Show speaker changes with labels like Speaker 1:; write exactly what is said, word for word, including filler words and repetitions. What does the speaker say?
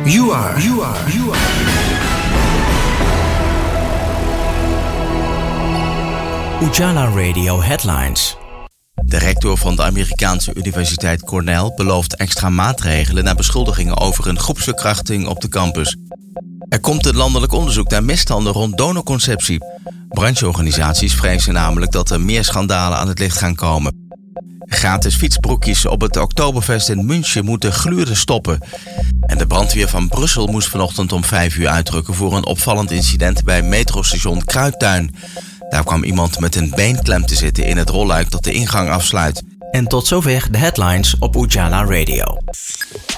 Speaker 1: You are, you are, you are.
Speaker 2: Ujala Radio Headlines. De rector van de Amerikaanse universiteit Cornell belooft extra maatregelen na beschuldigingen over een groepsverkrachting op de campus. Er komt een landelijk onderzoek naar misstanden rond donorconceptie. Brancheorganisaties vrezen namelijk dat er meer schandalen aan het licht gaan komen. Gratis fietsbroekjes op het Oktoberfest in München moeten gluren stoppen. En de brandweer van Brussel moest vanochtend om vijf uur uitrukken voor een opvallend incident bij metrostation Kruidtuin. Daar kwam iemand met een beenklem te zitten in het rolluik dat de ingang afsluit. En tot zover de headlines op Ujala Radio.